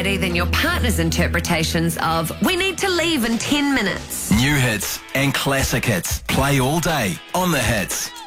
dirty than your partner's interpretations of, we need to leave in 10 minutes. New hits and classic hits play all day on The Hits.